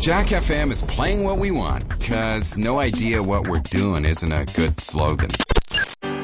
Jack FM is playing what we want, because no idea what we're doing isn't a good slogan.